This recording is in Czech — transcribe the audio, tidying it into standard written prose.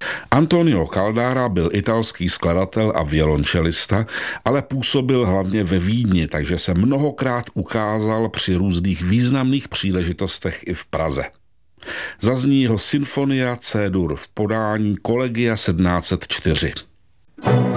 Antonio Caldara byl italský skladatel a violončelista, ale působil hlavně ve Vídni, takže se mnohokrát ukázal při různých významných příležitostech i v Praze. Zazní jeho Sinfonia C-dur v podání Collegia 1704.